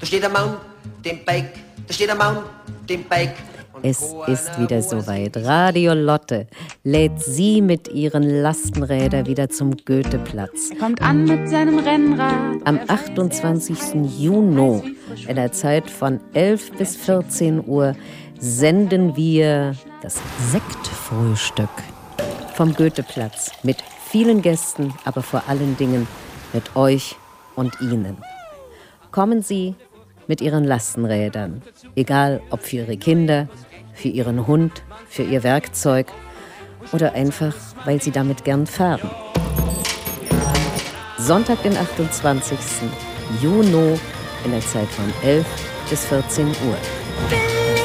da steht der Mountainbike, da steht der Mountainbike. Es ist wieder soweit. Radio Lotte lädt Sie mit ihren Lastenrädern wieder zum Goetheplatz. Er kommt an mit seinem Rennrad. Am 28. Juni, in der Zeit von 11 bis 14 Uhr, senden wir das Sektfrühstück vom Goetheplatz mit vielen Gästen, aber vor allen Dingen mit euch und Ihnen. Kommen Sie mit Ihren Lastenrädern, egal ob für Ihre Kinder, für Ihren Hund, für Ihr Werkzeug oder einfach, weil Sie damit gern fahren. Sonntag, den 28. Juni in der Zeit von 11 bis 14 Uhr.